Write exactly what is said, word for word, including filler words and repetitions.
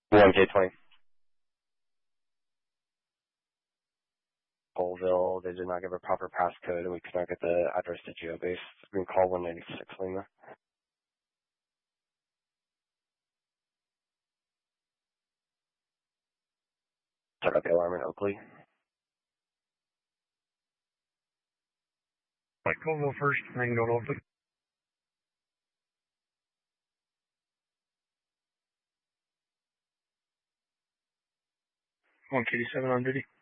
one K twenty. Colville, they did not give a proper passcode, and we could not get the address to GeoBase. We can call one ninety-six, Lima. Check out the alarm in Oakley. Like Colville first, then go to Oakley. one K seven on duty.